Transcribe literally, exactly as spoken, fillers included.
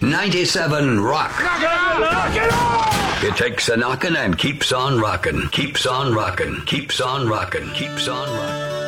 ninety-seven Rock. Knock it out! Knock it out! It takes a knockin' and keeps on rockin', keeps on rockin', keeps on rockin', keeps on rockin'.